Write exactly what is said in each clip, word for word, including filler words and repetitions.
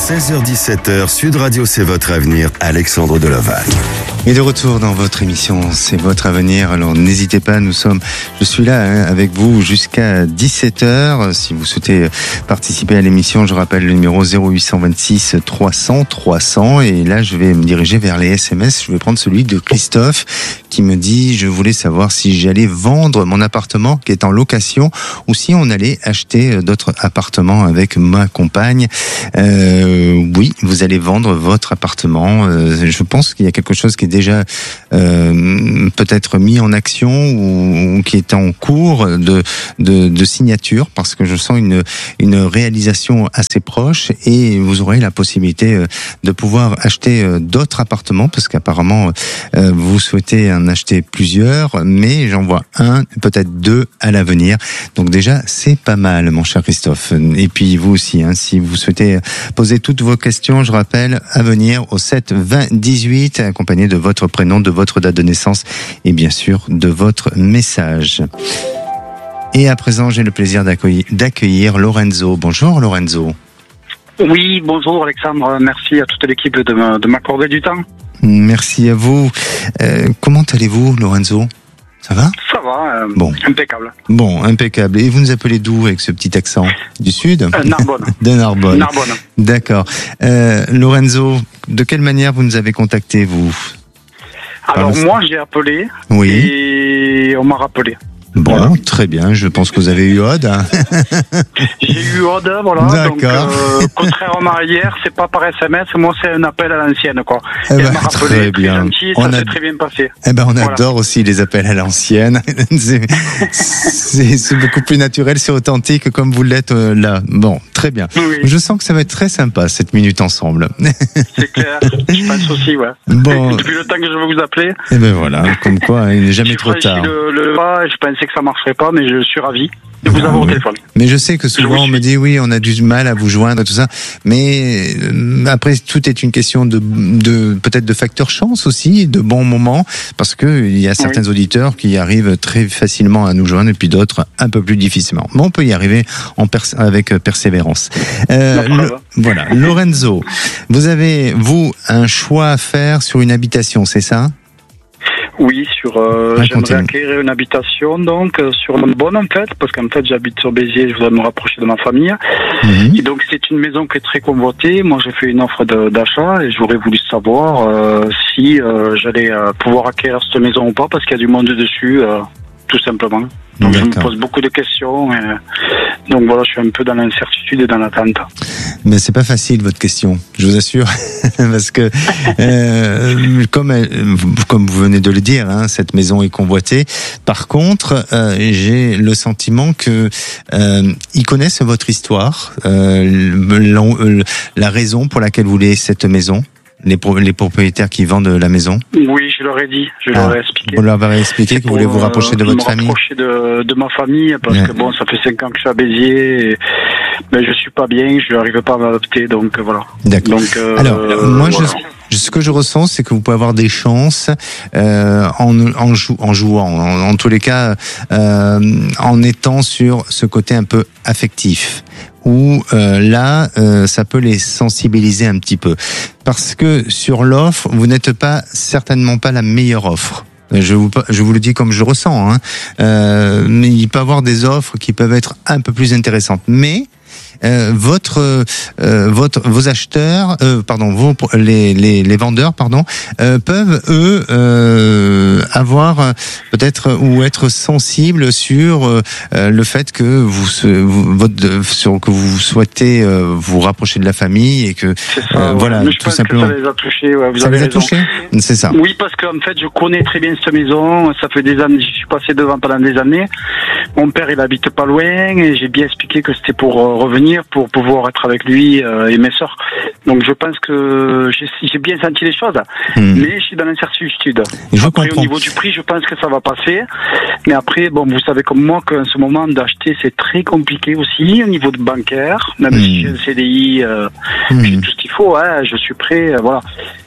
seize heures dix-sept heures, Sud Radio, c'est votre avenir, Alexandre Delovac. Et de retour dans votre émission, c'est votre avenir. Alors n'hésitez pas, nous sommes, je suis là hein, avec vous jusqu'à dix-sept heures. Si vous souhaitez participer à l'émission, je rappelle le numéro zéro huit cent vingt-six trois cents trois cents. Et là, je vais me diriger vers les S M S. Je vais prendre celui de Christophe qui me dit, je voulais savoir si j'allais vendre mon appartement qui est en location ou si on allait acheter d'autres appartements avec ma compagne. Euh, oui, vous allez vendre votre appartement. Euh, je pense qu'il y a quelque chose qui est déjà euh, peut-être mis en action ou, ou qui est en cours de, de, de signature, parce que je sens une, une réalisation assez proche et vous aurez la possibilité de pouvoir acheter d'autres appartements, parce qu'apparemment euh, vous souhaitez en acheter plusieurs, mais j'en vois un, peut-être deux à l'avenir. Donc déjà, c'est pas mal, mon cher Christophe. Et puis vous aussi, hein, si vous souhaitez poser toutes vos questions, je rappelle, à venir au sept vingt dix-huit, accompagné de votre prénom, de votre date de naissance et bien sûr de votre message. Et à présent, j'ai le plaisir d'accueillir, d'accueillir Lorenzo. Bonjour Lorenzo. Oui, bonjour Alexandre. Merci à toute l'équipe de, de m'accorder du temps. Merci à vous. Euh, comment allez-vous Lorenzo ? Ça va ? Ça va, euh, bon. impeccable. Bon, impeccable. Et vous nous appelez d'où avec ce petit accent ? Du sud ? euh, Narbonne. De Narbonne. Narbonne. D'accord. Euh, Lorenzo, de quelle manière vous nous avez contacté, vous ? Alors moi, j'ai appelé oui. et on m'a rappelé. Bon, voilà. Très bien. Je pense que vous avez eu Aude. Hein. J'ai eu Aude, voilà. D'accord. Donc, euh, contrairement à hier, c'est pas par S M S, moi c'est un appel à l'ancienne, quoi. Eh ben, elle m'a rappelé, très très bien. gentil, on ça a... s'est très bien passé. Eh ben, on voilà. adore aussi les appels à l'ancienne. c'est, c'est, c'est beaucoup plus naturel, c'est authentique comme vous l'êtes euh, là. Bon, très bien. Oui. Je sens que ça va être très sympa cette minute ensemble. C'est clair. Je pense aussi, ouais. Bon. Depuis le temps que je veux vous appeler. Eh ben voilà, comme quoi, il n'est jamais J'ai trop tard. Le, le pas, je pensais que ça marcherait pas, mais je suis ravi de vous ah, avoir au oui. téléphone. Mais je sais que souvent on me dit oui, on a du mal à vous joindre et tout ça, mais euh, après tout est une question de, de peut-être de facteur chance aussi, de bons moments, parce que il y a certains oui. auditeurs qui arrivent très facilement à nous joindre et puis d'autres un peu plus difficilement. Mais on peut y arriver en pers- avec persévérance. Euh, le, voilà, Lorenzo, vous avez vous un choix à faire sur une habitation, c'est ça ? Oui, sur euh, ouais, j'aimerais acquérir une habitation donc euh, sur Narbonne en fait, parce qu'en fait j'habite sur Béziers, je voudrais me rapprocher de ma famille. Mmh. Et donc c'est une maison qui est très convoitée. Moi j'ai fait une offre de, d'achat et j'aurais voulu savoir euh, si euh, j'allais euh, pouvoir acquérir cette maison ou pas, parce qu'il y a du monde dessus, euh, tout simplement. Donc D'accord. je me pose beaucoup de questions. Et, donc voilà, je suis un peu dans l'incertitude et dans l'attente. Mais c'est pas facile votre question, je vous assure, parce que euh, comme comme vous venez de le dire, hein, cette maison est convoitée. Par contre, euh, j'ai le sentiment que euh, ils connaissent votre histoire, euh, la raison pour laquelle vous voulez cette maison. Les, pro- les propriétaires qui vendent la maison. Oui, je leur ai dit, je ah, leur ai expliqué. Vous leur avez expliqué que vous voulez vous rapprocher de votre famille. Me rapprocher de, de ma famille, parce ouais. que bon, ça fait cinq ans que je suis à Béziers, et, mais je suis pas bien, je n'arrive pas à m'adapter, donc voilà. D'accord. Donc, euh, alors, euh, moi, voilà. je, ce que je ressens, c'est que vous pouvez avoir des chances euh, en, en, jou- en jouant, en, en tous les cas, euh, en étant sur ce côté un peu affectif. Où euh, là, euh, ça peut les sensibiliser un petit peu. Parce que sur l'offre, vous n'êtes pas certainement pas la meilleure offre. Je vous, je vous le dis comme je ressens. Hein. Euh, mais il peut y avoir des offres qui peuvent être un peu plus intéressantes. Mais euh, votre, euh, votre, vos acheteurs, euh, pardon, vos, les, les, les vendeurs, pardon, euh, peuvent eux euh, avoir euh, peut-être ou être sensibles sur euh, le fait que vous, vous votre, sur que vous souhaitez euh, vous rapprocher de la famille et que ça, euh, ouais. voilà, Mais je tout pense simplement. Que ça les a touchés. Ouais, vous ça avez les a raison. touchés, c'est ça. Oui, parce qu'en fait, je connais très bien cette maison. Ça fait des années, je suis passé devant pendant des années. Mon père, il habite pas loin et j'ai bien expliqué que c'était pour euh, revenir, pour pouvoir être avec lui euh, et mes sœurs. Donc je pense que j'ai, j'ai bien senti les choses, mmh. mais je suis dans l'incertitude. Je après, comprends. Au niveau du prix, je pense que ça va passer. Mais après, bon, vous savez comme moi qu'en ce moment d'acheter, c'est très compliqué aussi au niveau de bancaire. Même mmh. si j'ai un C D I, euh, mmh. j'ai tout ce qu'il faut. Hein, je suis prêt, euh, voilà.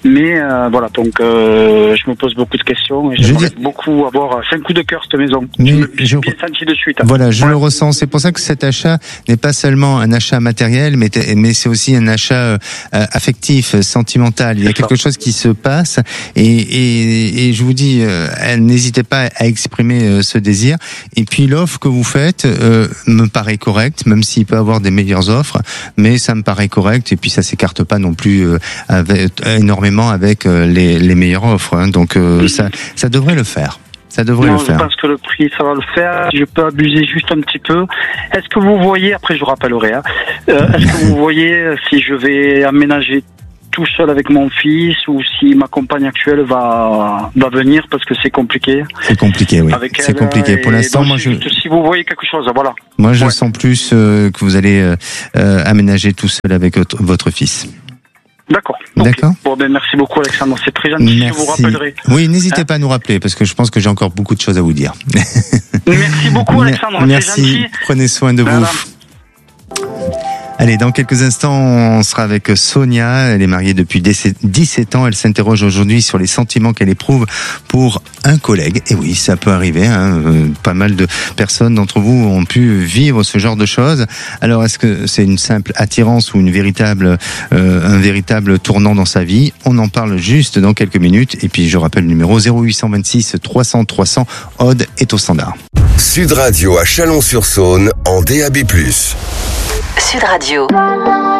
Mais euh, voilà, donc euh, je me pose beaucoup de questions et j'aimerais dis... beaucoup avoir c'est un coup de cœur cette maison. Mais je me suis je... bien senti de suite. Voilà, je ouais. le ressens. C'est pour ça que cet achat n'est pas seulement un achat matériel, mais, mais c'est aussi un achat euh, affectif, sentimental. Il y a quelque chose qui se passe et, et, et je vous dis, euh, n'hésitez pas à exprimer euh, ce désir. Et puis l'offre que vous faites euh, me paraît correcte, même s'il peut y avoir des meilleures offres, mais ça me paraît correct et puis ça s'écarte pas non plus euh, avec, énormément avec les, les meilleures offres, hein. Donc euh, ça, ça devrait le faire. Ça devrait non, le faire. Je pense que le prix, ça va le faire. Je peux abuser juste un petit peu. Est-ce que vous voyez, après je vous rappellerai, hein, euh, est-ce que vous voyez si je vais aménager tout seul avec mon fils ou si ma compagne actuelle va va venir parce que c'est compliqué. C'est compliqué, oui. C'est compliqué. Pour l'instant, moi je. Si vous voyez quelque chose, voilà. Moi, je ouais. sens plus euh, que vous allez euh, euh, aménager tout seul avec votre, votre fils. D'accord. Okay. D'accord. Bon, ben, merci beaucoup, Alexandre. C'est très gentil. Merci. Je vous rappellerai. Oui, n'hésitez hein? pas à nous rappeler parce que je pense que j'ai encore beaucoup de choses à vous dire. Merci beaucoup, Alexandre. Merci. Prenez soin de voilà. vous. Allez, dans quelques instants, on sera avec Sonia. Elle est mariée depuis dix-sept ans. Elle s'interroge aujourd'hui sur les sentiments qu'elle éprouve pour un collègue. Et oui, ça peut arriver. Hein. Pas mal de personnes d'entre vous ont pu vivre ce genre de choses. Alors, est-ce que c'est une simple attirance ou une véritable, euh, un véritable tournant dans sa vie? On en parle juste dans quelques minutes. Et puis, je rappelle le numéro zéro huit cent vingt-six trois cents trois cents. Aude est au standard. Sud Radio à Chalon-sur-Saône en D A B plus. Sud Radio.